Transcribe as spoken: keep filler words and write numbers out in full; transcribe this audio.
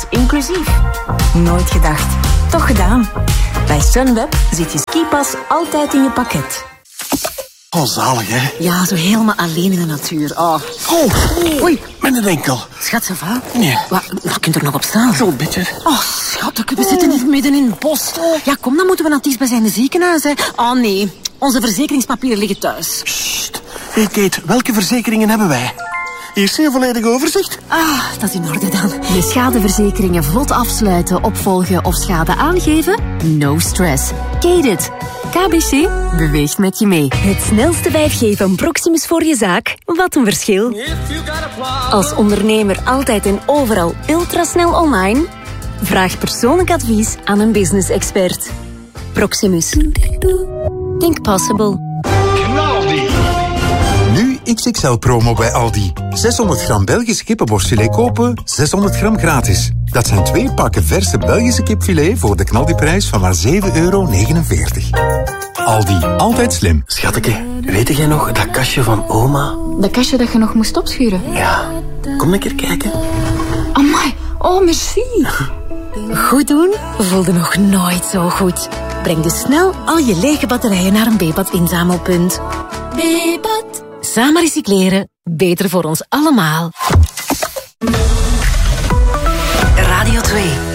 inclusief. Nooit gedacht, toch gedaan. Bij Sunweb zit je skipas altijd in je pakket. Oh, zalig, hè? Ja, zo helemaal alleen in de natuur. Oh, oh. Oei, met een enkel. Schat, ça va? Nee. Wat, wat kunt er nog op staan? Zo'n beetje. Oh, schat, we zitten hier midden in het bos. Ja, kom, dan moeten we naar het dichtstbijzijnde ziekenhuis, hè. Oh, nee. Onze verzekeringspapieren liggen thuis. Sst. Hé, hey Kate, welke verzekeringen hebben wij? Eerst een volledig overzicht. Ah, dat is in orde dan. Je schadeverzekeringen vlot afsluiten, opvolgen of schade aangeven? No stress. Kate it. K B C beweegt met je mee. Het snelste vijf G van Proximus voor je zaak. Wat een verschil. Als ondernemer altijd en overal ultrasnel online? Vraag persoonlijk advies aan een business expert. Proximus. Think possible. Nu X X L-promo bij Aldi. zeshonderd gram Belgisch kippenborstfilet kopen, zeshonderd gram gratis. Dat zijn twee pakken verse Belgische kipfilet voor de knaldiprijs van maar zeven euro negenenveertig. Aldi, altijd slim. Schateke, weet jij nog dat kastje van oma? Dat kastje dat je nog moest opschuren? Ja, kom een keer kijken. Amai, oh merci. Goed doen voelde nog nooit zo goed. Breng dus snel al je lege batterijen naar een Bepad inzamelpunt. Bepad. Samen recycleren, beter voor ons allemaal. Radio twee.